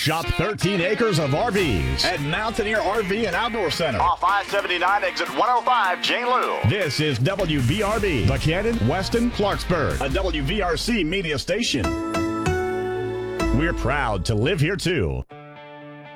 Shop 13 acres of RVs at Mountaineer RV and Outdoor Center. Off I-79 exit 105, Jane Lou. This is WVRB, Buchanan, Weston, Clarksburg, a WVRC media station. We're proud to live here too.